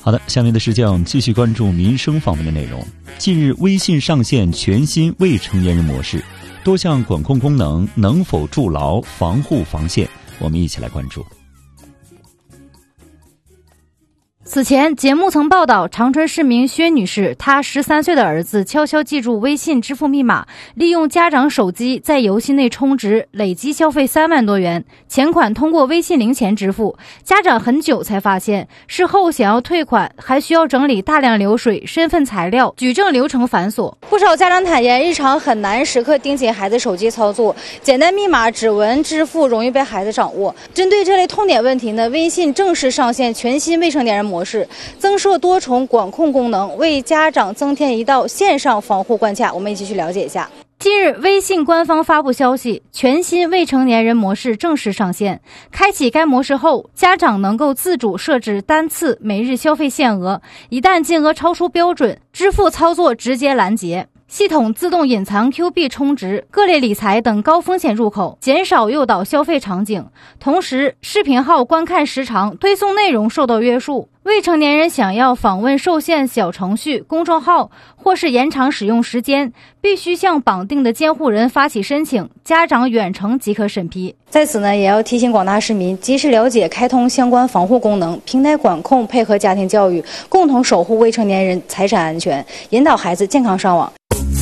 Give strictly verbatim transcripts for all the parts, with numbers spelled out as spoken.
好的，下面的时间我们继续关注民生方面的内容。近日，微信上线全新未成年人模式，多项管控功能能否筑牢防护防线？我们一起来关注。 此前，节目曾报道，长春市民薛女士，她十三岁的儿子悄悄记住微信支付密码，利用家长手机在游戏内充值，累计消费三万多元，钱款通过微信零钱支付。家长很久才发现，事后想要退款，还需要整理大量流水、身份材料，举证流程繁琐。不少家长坦言，日常很难时刻盯紧孩子手机操作，简单密码、指纹支付容易被孩子掌握。针对这类痛点问题呢，微信正式上线全新未成年人模式。增设多重管控功能，为家长增添一道线上防护关卡。我们一起去了解一下。近日，微信官方发布消息，全新未成年人模式正式上线。开启该模式后，家长能够自主设置单次每日消费限额，一旦金额超出标准，支付操作直接拦截。系统自动隐藏 Q 币充值、各类理财等高风险入口，减少诱导消费场景。同时，视频号观看时长、推送内容受到约束。未成年人想要访问受限小程序、公众号或是延长使用时间，必须向绑定的监护人发起申请，家长远程即可审批。在此呢，也要提醒广大市民及时了解开通相关防护功能，平台管控配合家庭教育，共同守护未成年人财产安全，引导孩子健康上网。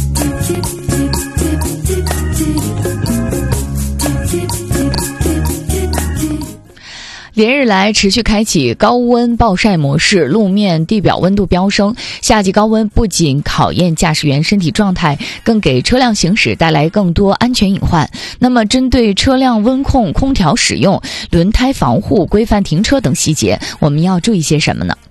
连日来持续开启高温暴晒模式，路面地表温度飙升。夏季高温不仅考验驾驶员身体状态，更给车辆行驶带来更多安全隐患。那么针对车辆温控、空调使用、轮胎防护、规范停车等细节，我们要注意些什么呢？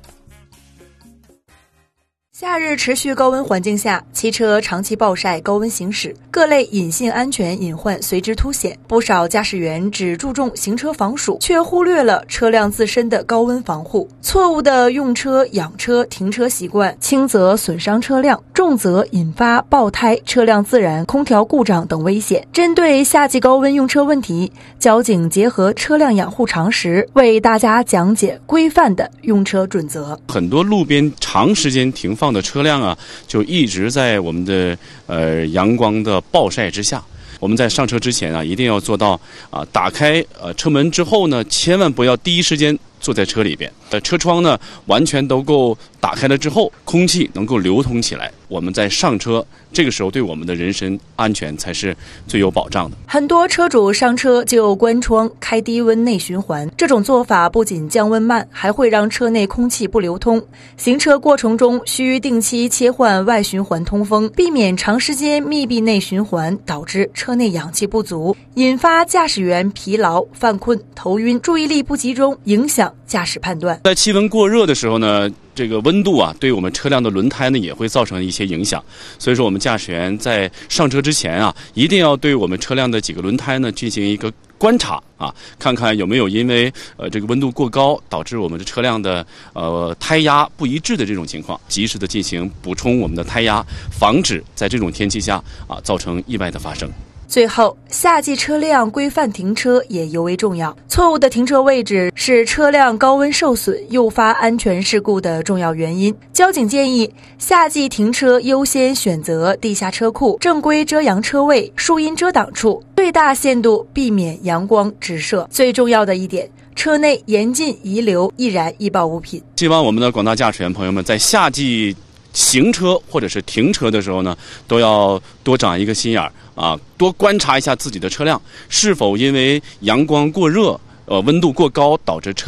夏日持续高温环境下，汽车长期暴晒、高温行驶，各类隐性安全隐患随之凸显。不少驾驶员只注重行车防暑，却忽略了车辆自身的高温防护。错误的用车、养车、停车习惯，轻则损伤车辆，重则引发爆胎、车辆自燃、空调故障等危险。针对夏季高温用车问题，交警结合车辆养护常识，为大家讲解规范的用车准则。 很多路边长时间停放的车辆啊，就一直在我们的呃阳光的暴晒之下。我们在上车之前啊，一定要做到啊，打开呃车门之后呢，千万不要第一时间坐在车里边。呃，车窗呢完全都够打开了之后，空气能够流通起来。我们在上车，这个时候对我们的人身安全才是最有保障的。 很多车主上车就关窗开低温内循环，这种做法不仅降温慢，还会让车内空气不流通。行车过程中需定期切换外循环通风，避免长时间密闭内循环导致车内氧气不足，引发驾驶员疲劳、犯困、头晕、注意力不集中，影响驾驶判断。 在气温过热的时候呢，这个温度啊，对我们车辆的轮胎呢也会造成一些影响。所以说，我们驾驶员在上车之前啊，一定要对我们车辆的几个轮胎呢进行一个观察啊，看看有没有因为呃这个温度过高导致我们的车辆的呃胎压不一致的这种情况，及时的进行补充我们的胎压，防止在这种天气下啊造成意外的发生。 最后，夏季车辆规范停车也尤为重要。错误的停车位置是车辆高温受损诱发安全事故的重要原因。交警建议，夏季停车优先选择地下车库、正规遮阳车位、树荫遮挡处，最大限度避免阳光直射。最重要的一点，车内严禁遗留易燃易爆物品。 希望我们的广大驾驶员朋友们在夏季行车或者是停车的时候呢，都要多长一个心眼儿啊，多观察一下自己的车辆是否因为阳光过热、呃温度过高导致车